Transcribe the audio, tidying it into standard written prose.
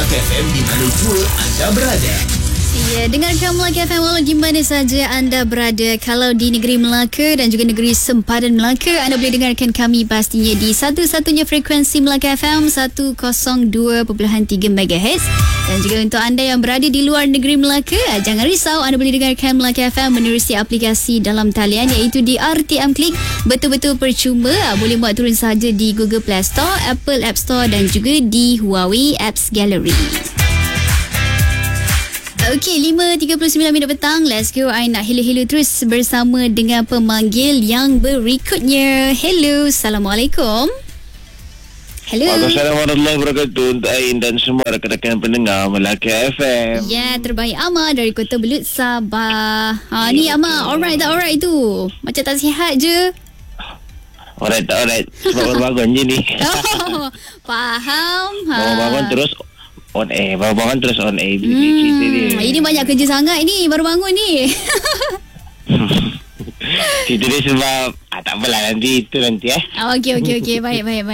Melaka FM di mana jua anda berada. Ya, dengarkan Melaka FM walau di mana saja anda berada. Kalau di negeri Melaka dan juga negeri sempadan Melaka, anda boleh dengarkan kami pastinya di satu-satunya frekuensi Melaka FM 102.3 MHz. Dan juga untuk anda yang berada di luar negeri Melaka, jangan risau, anda boleh dengarkan Melaka FM menerusi aplikasi dalam talian iaitu di RTM Klik. Betul-betul percuma, boleh buat turun saja di Google Play Store, Apple App Store dan juga di Huawei Apps Gallery. Okey, 5.39 minit petang. Let's go. I nak hello-hello terus bersama dengan pemanggil yang berikutnya. Hello, Assalamualaikum. Hello. Waalaikumsalam warahmatullahi wabarakatuh untuk Ain dan semua rakan-rakan pendengar Melaka FM. Ya, terbaik Amar dari Kota Belud, Sabah. Ni Amar, alright tak alright tu? Macam tak sihat je. Alright tak alright. Sebab baru bangun je ni. Oh, faham. Baru bangun terus on air. Baru bangun terus on air. Ini banyak kerja sangat ni, baru bangun ni. Cerita dia sebab tak apalah nanti. Okey. Okey. Baik.